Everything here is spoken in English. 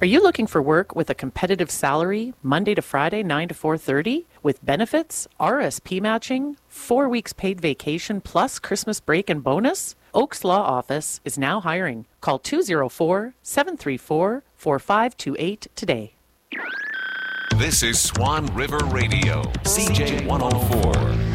Are you looking for work with a competitive salary, Monday to Friday, 9 to 4:30, with benefits, RSP matching, 4 weeks paid vacation plus Christmas break and bonus? Oaks Law Office is now hiring. Call 204-734-4528 today. This is Swan River Radio, CJ 104.